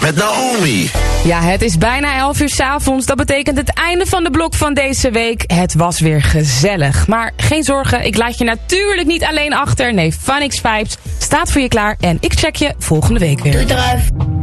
met Naomi. Ja, het is bijna 11 uur 's avonds. Dat betekent het einde van de blok van deze week. Het was weer gezellig. Maar geen zorgen, ik laat je natuurlijk niet alleen achter. Nee, Phonics Vibes staat voor je klaar. En ik check je volgende week weer. Doei, druif.